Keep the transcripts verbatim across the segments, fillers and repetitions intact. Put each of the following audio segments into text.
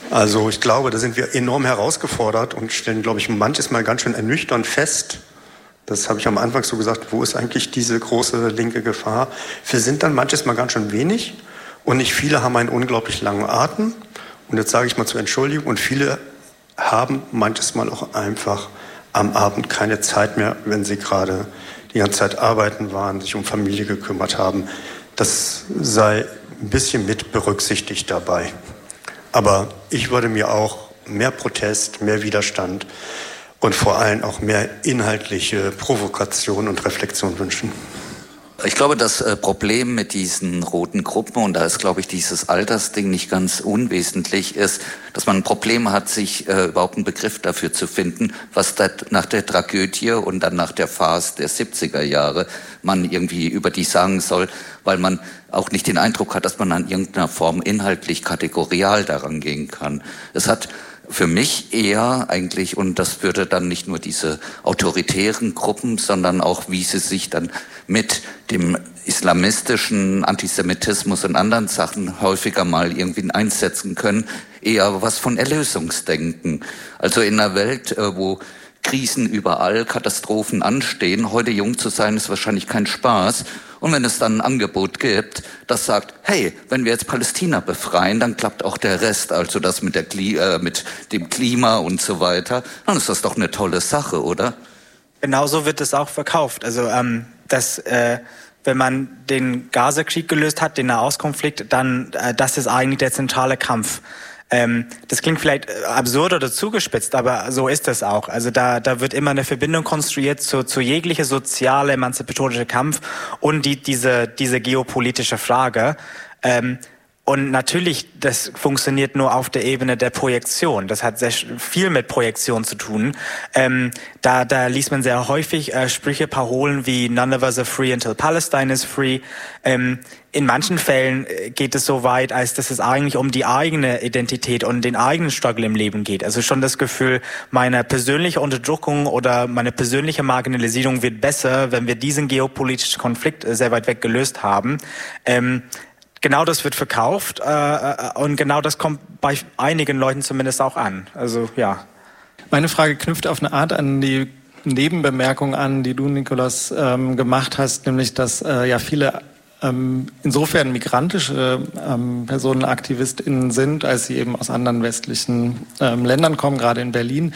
Also ich glaube, da sind wir enorm herausgefordert und stellen, glaube ich, manches Mal ganz schön ernüchternd fest. Das habe ich am Anfang so gesagt, wo ist eigentlich diese große linke Gefahr? Wir sind dann manches Mal ganz schön wenig und nicht viele haben einen unglaublich langen Atem. Und jetzt sage ich mal zur Entschuldigung, und viele haben manches Mal auch einfach am Abend keine Zeit mehr, wenn sie gerade die ganze Zeit arbeiten waren, sich um Familie gekümmert haben. Das sei ein bisschen mit berücksichtigt dabei. Aber ich würde mir auch mehr Protest, mehr Widerstand und vor allem auch mehr inhaltliche Provokation und Reflexion wünschen. Ich glaube, das äh, Problem mit diesen roten Gruppen, und da ist, glaube ich, dieses Altersding nicht ganz unwesentlich, ist, dass man ein Problem hat, sich äh, überhaupt einen Begriff dafür zu finden, was da nach der Tragödie und dann nach der Phase der siebziger Jahre man irgendwie über die sagen soll, weil man auch nicht den Eindruck hat, dass man an irgendeiner Form inhaltlich kategorial daran gehen kann. Es hat für mich eher eigentlich, und das würde dann nicht nur diese autoritären Gruppen, sondern auch, wie sie sich dann mit dem islamistischen Antisemitismus und anderen Sachen häufiger mal irgendwie einsetzen können, eher was von Erlösungsdenken. Also in einer Welt, wo Krisen überall, Katastrophen anstehen, heute jung zu sein, ist wahrscheinlich kein Spaß. Und wenn es dann ein Angebot gibt, das sagt, hey, wenn wir jetzt Palästina befreien, dann klappt auch der Rest, also das mit, der Kli- äh, mit dem Klima und so weiter, dann ist das doch eine tolle Sache, oder? Genauso wird es auch verkauft. Also, ähm, dass, äh, wenn man den Gaza-Krieg gelöst hat, den Nahostkonflikt, dann, äh, das ist eigentlich der zentrale Kampf. Ähm, das klingt vielleicht absurd oder zugespitzt, aber so ist es auch. Also da, da wird immer eine Verbindung konstruiert zu, zu jeglicher soziale, emanzipatorische Kampf und die, diese, diese geopolitische Frage. Ähm, Und natürlich, das funktioniert nur auf der Ebene der Projektion. Das hat sehr viel mit Projektion zu tun. Ähm, da, da liest man sehr häufig äh, Sprüche, Parolen wie "None of us are free until Palestine is free". Ähm, in manchen Fällen geht es so weit, als dass es eigentlich um die eigene Identität und den eigenen Struggle im Leben geht. Also schon das Gefühl, meine persönliche Unterdrückung oder meine persönliche Marginalisierung wird besser, wenn wir diesen geopolitischen Konflikt sehr weit weg gelöst haben. Ähm, Genau das wird verkauft äh, und genau das kommt bei einigen Leuten zumindest auch an. Also ja. Meine Frage knüpft auf eine Art an die Nebenbemerkung an, die du, Nikolaus, ähm, gemacht hast, nämlich dass äh, ja viele ähm, insofern migrantische ähm, Personen AktivistInnen sind, als sie eben aus anderen westlichen ähm, Ländern kommen, gerade in Berlin.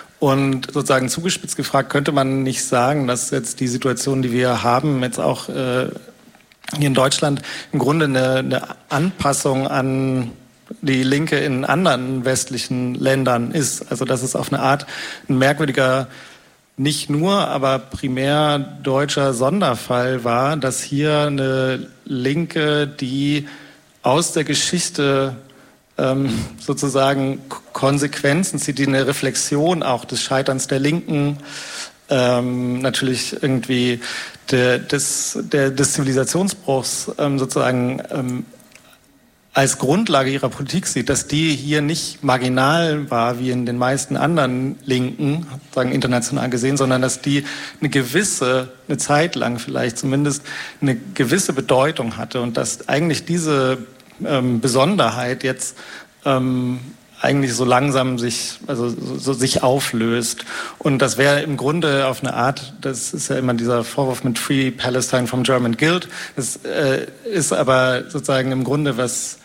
Und sozusagen zugespitzt gefragt, könnte man nicht sagen, dass jetzt die Situation, die wir haben, jetzt auch äh, hier in Deutschland im Grunde eine, eine Anpassung an die Linke in anderen westlichen Ländern ist. Also dass es auf eine Art ein merkwürdiger, nicht nur, aber primär deutscher Sonderfall war, dass hier eine Linke, die aus der Geschichte ähm, sozusagen Konsequenzen zieht, die eine Reflexion auch des Scheiterns der Linken, ähm, natürlich irgendwie der, des, der, des Zivilisationsbruchs ähm, sozusagen ähm, als Grundlage ihrer Politik sieht, dass die hier nicht marginal war, wie in den meisten anderen Linken, sagen international gesehen, sondern dass die eine gewisse, eine Zeit lang vielleicht zumindest, eine gewisse Bedeutung hatte und dass eigentlich diese ähm, Besonderheit jetzt ähm, eigentlich so langsam sich, also so, so sich auflöst. Und das wäre im Grunde auf eine Art, das ist ja immer dieser Vorwurf mit Free Palestine from German Guilt, das äh, ist aber sozusagen im Grunde was,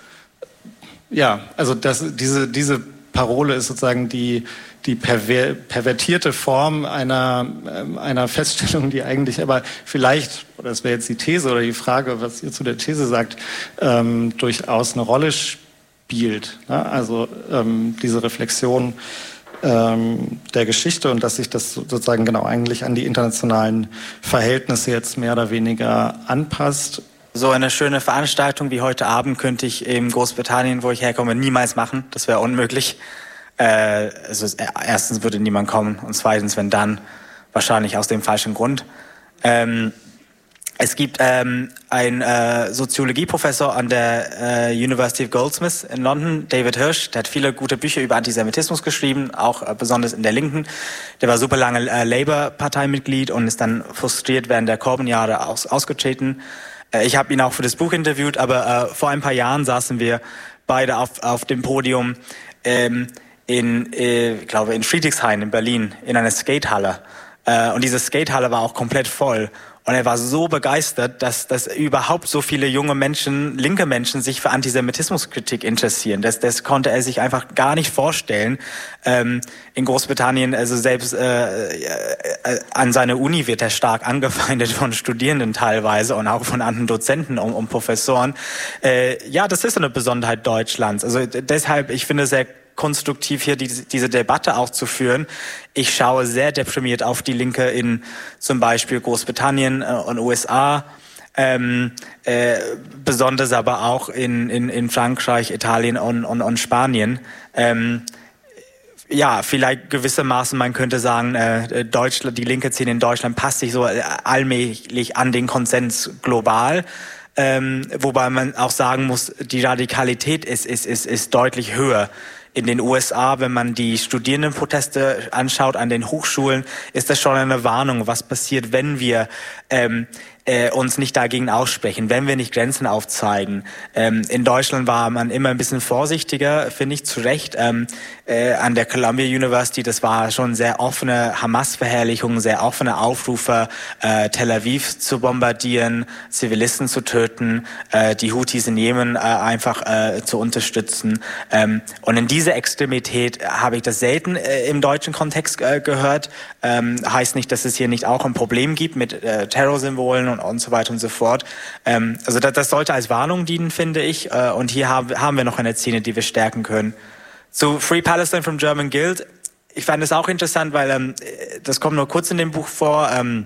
ja, also das, diese, diese Parole ist sozusagen die, die perver pervertierte Form einer, äh, einer Feststellung, die eigentlich aber vielleicht, oder das wäre jetzt die These oder die Frage, was ihr zu der These sagt, ähm, durchaus eine Rolle spielt. Spielt, ne? Also ähm, diese Reflexion ähm, der Geschichte und dass sich das sozusagen genau eigentlich an die internationalen Verhältnisse jetzt mehr oder weniger anpasst. So eine schöne Veranstaltung wie heute Abend könnte ich in Großbritannien, wo ich herkomme, niemals machen. Das wäre unmöglich. Äh, also erstens würde niemand kommen und zweitens, wenn dann, wahrscheinlich aus dem falschen Grund. Ähm, Es gibt ähm, einen äh, Soziologieprofessor an der äh, University of Goldsmiths in London, David Hirsch, der hat viele gute Bücher über Antisemitismus geschrieben, auch äh, besonders in der Linken. Der war super lange äh, Labour-Parteimitglied und ist dann frustriert während der Corbyn-Jahre aus, ausgetreten. Äh, ich habe ihn auch für das Buch interviewt, aber äh, vor ein paar Jahren saßen wir beide auf, auf dem Podium ähm, in, äh, ich glaube, in Friedrichshain in Berlin in einer Skatehalle. Äh, und diese Skatehalle war auch komplett voll. Und er war so begeistert, dass, dass überhaupt so viele junge Menschen, linke Menschen, sich für Antisemitismuskritik interessieren. Das, das konnte er sich einfach gar nicht vorstellen. Ähm, in Großbritannien, also selbst äh, äh, an seiner Uni wird er stark angefeindet von Studierenden teilweise und auch von anderen Dozenten und, und Professoren. Äh, ja, das ist eine Besonderheit Deutschlands. Also deshalb, ich finde es sehr konstruktiv hier diese, diese Debatte auch zu führen. Ich schaue sehr deprimiert auf die Linke in zum Beispiel Großbritannien äh, und U S A, ähm, äh, besonders aber auch in, in, in Frankreich, Italien und, und, und Spanien. Ähm, ja, vielleicht gewissermaßen, man könnte sagen, äh, Deutschland, die linke Szene in Deutschland passt sich so allmählich an den Konsens global. Ähm, wobei man auch sagen muss, die Radikalität ist, ist, ist, ist deutlich höher. In den U S A, wenn man die Studierendenproteste anschaut an den Hochschulen, ist das schon eine Warnung, was passiert, wenn wir ähm, äh, uns nicht dagegen aussprechen, wenn wir nicht Grenzen aufzeigen. Ähm, in Deutschland war man immer ein bisschen vorsichtiger, finde ich, zu Recht. Ähm, äh, an der Columbia University, das war schon sehr offene Hamas-Verherrlichung, sehr offene Aufrufe, äh, Tel Aviv zu bombardieren, Zivilisten zu töten, äh, die Houthis in Jemen äh, einfach äh, zu unterstützen. Ähm, und in diese Extremität habe ich das selten äh, im deutschen Kontext äh, gehört. Ähm, heißt nicht, dass es hier nicht auch ein Problem gibt mit äh, Terrorsymbolen und, und so weiter und so fort. Ähm, also das, das sollte als Warnung dienen, finde ich. Äh, und hier haben, haben wir noch eine Szene, die wir stärken können. Zu Free Palestine from German Guild. Ich fand es auch interessant, weil ähm, das kommt nur kurz in dem Buch vor. Ähm,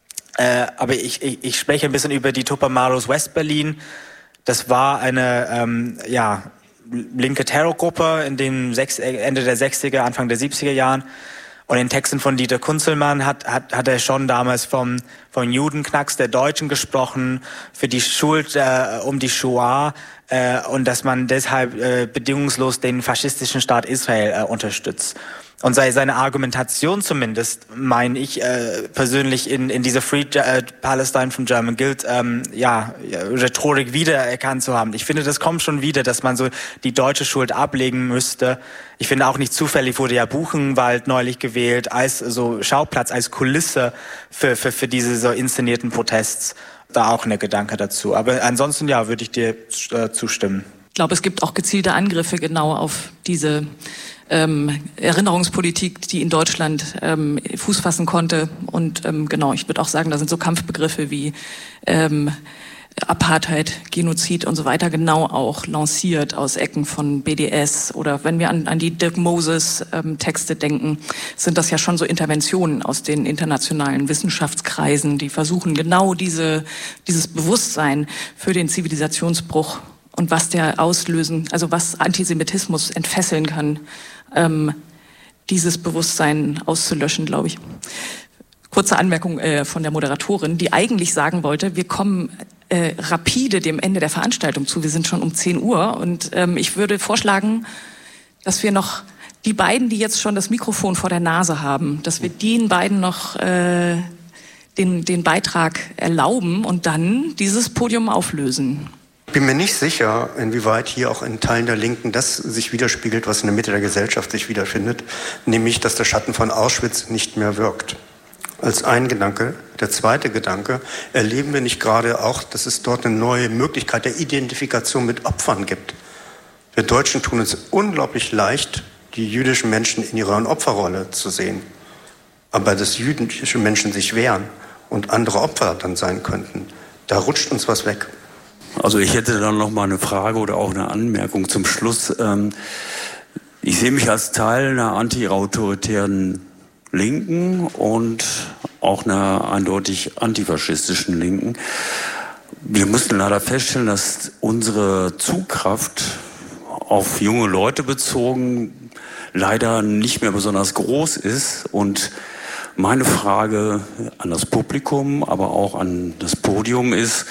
äh, aber ich, ich, ich spreche ein bisschen über die Tupamaros West-Berlin. Das war eine, ähm, ja, linke Terrorgruppe in den sechs, Ende der sechziger, Anfang der siebziger Jahren. Und in Texten von Dieter Kunzelmann hat, hat, hat er schon damals vom, vom Judenknacks der Deutschen gesprochen, für die Schuld äh, um die Shoah äh, und dass man deshalb äh, bedingungslos den faschistischen Staat Israel äh, unterstützt. Und seine Argumentation zumindest, meine ich äh, persönlich in, in dieser Free äh, Palestine from German Guild ähm, ja, Rhetorik wiedererkannt zu haben. Ich finde, das kommt schon wieder, dass man so die deutsche Schuld ablegen müsste. Ich finde auch nicht zufällig wurde ja Buchenwald neulich gewählt als so Schauplatz, als Kulisse für, für, für diese so inszenierten Protests. Da auch eine Gedanke dazu. Aber ansonsten, ja, würde ich dir äh, zustimmen. Ich glaube, es gibt auch gezielte Angriffe genau auf diese Ähm, Erinnerungspolitik, die in Deutschland ähm, Fuß fassen konnte. Und ähm, genau, ich würde auch sagen, da sind so Kampfbegriffe wie ähm, Apartheid, Genozid und so weiter genau auch lanciert aus Ecken von B D S. Oder wenn wir an, an die Dirk Moses ähm, Texte denken, sind das ja schon so Interventionen aus den internationalen Wissenschaftskreisen, die versuchen genau diese, dieses Bewusstsein für den Zivilisationsbruch und was der auslösen, also was Antisemitismus entfesseln kann, ähm, dieses Bewusstsein auszulöschen, glaube ich. Kurze Anmerkung äh, von der Moderatorin, die eigentlich sagen wollte, wir kommen äh, rapide dem Ende der Veranstaltung zu. Wir sind schon um zehn Uhr und ähm, ich würde vorschlagen, dass wir noch die beiden, die jetzt schon das Mikrofon vor der Nase haben, dass wir den beiden noch äh, den, den Beitrag erlauben und dann dieses Podium auflösen. Ich bin mir nicht sicher, inwieweit hier auch in Teilen der Linken das sich widerspiegelt, was in der Mitte der Gesellschaft sich wiederfindet, nämlich, dass der Schatten von Auschwitz nicht mehr wirkt. Als ein Gedanke. Der zweite Gedanke, erleben wir nicht gerade auch, dass es dort eine neue Möglichkeit der Identifikation mit Opfern gibt. Wir Deutschen tun es unglaublich leicht, die jüdischen Menschen in ihrer Opferrolle zu sehen. Aber dass jüdische Menschen sich wehren und andere Opfer dann sein könnten, da rutscht uns was weg. Also ich hätte dann noch mal eine Frage oder auch eine Anmerkung zum Schluss. Ich sehe mich als Teil einer anti-autoritären Linken und auch einer eindeutig antifaschistischen Linken. Wir müssen leider feststellen, dass unsere Zugkraft auf junge Leute bezogen leider nicht mehr besonders groß ist. Und meine Frage an das Publikum, aber auch an das Podium ist,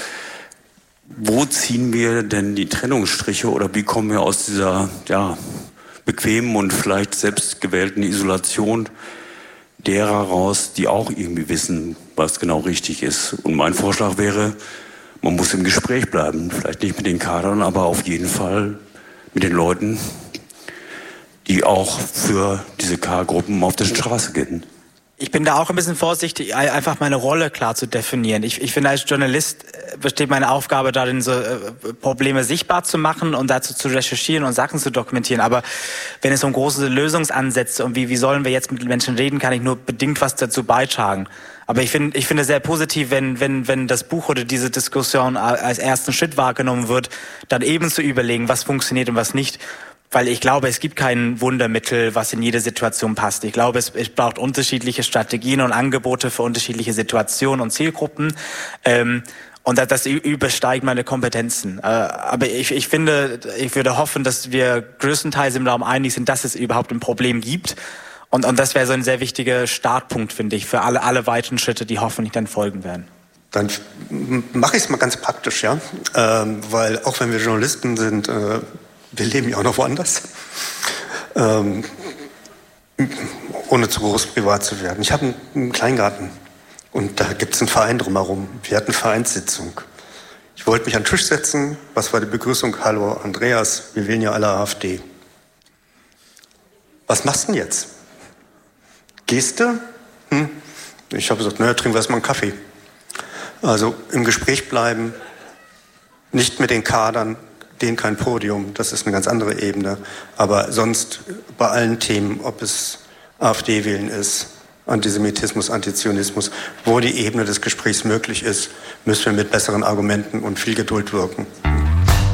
wo ziehen wir denn die Trennungsstriche oder wie kommen wir aus dieser ja, bequemen und vielleicht selbstgewählten Isolation derer raus, die auch irgendwie wissen, was genau richtig ist? Und mein Vorschlag wäre, man muss im Gespräch bleiben, vielleicht nicht mit den Kadern, aber auf jeden Fall mit den Leuten, die auch für diese K-Gruppen auf der Straße gehen. Ich bin da auch ein bisschen vorsichtig, einfach meine Rolle klar zu definieren. Ich, ich finde, als Journalist besteht meine Aufgabe darin, so äh, Probleme sichtbar zu machen und dazu zu recherchieren und Sachen zu dokumentieren. Aber wenn es um große Lösungsansätze und wie, wie sollen wir jetzt mit Menschen reden, kann ich nur bedingt was dazu beitragen. Aber ich finde, ich finde sehr positiv, wenn, wenn, wenn das Buch oder diese Diskussion als ersten Schritt wahrgenommen wird, dann eben zu überlegen, was funktioniert und was nicht. Weil ich glaube, es gibt kein Wundermittel, was in jede Situation passt. Ich glaube, es, es braucht unterschiedliche Strategien und Angebote für unterschiedliche Situationen und Zielgruppen. Ähm, und das, das übersteigt meine Kompetenzen. Äh, aber ich, ich finde, ich würde hoffen, dass wir größtenteils im Raum einig sind, dass es überhaupt ein Problem gibt. Und, und das wäre so ein sehr wichtiger Startpunkt, finde ich, für alle, alle weiteren Schritte, die hoffentlich dann folgen werden. Dann mache ich es mal ganz praktisch, ja, ähm, weil auch wenn wir Journalisten sind, äh, wir leben ja auch noch woanders, ähm, ohne zu groß privat zu werden. Ich habe einen, einen Kleingarten und da gibt es einen Verein drumherum. Wir hatten Vereinssitzung. Ich wollte mich an den Tisch setzen. Was war die Begrüßung? Hallo Andreas, wir wählen ja alle AfD. Was machst du denn jetzt? Gehst du? Hm? Ich habe gesagt, naja, trinken wir erstmal einen Kaffee. Also im Gespräch bleiben, nicht mit den Kadern, denen kein Podium, das ist eine ganz andere Ebene. Aber sonst bei allen Themen, ob es AfD wählen ist, Antisemitismus, Antizionismus, wo die Ebene des Gesprächs möglich ist, müssen wir mit besseren Argumenten und viel Geduld wirken.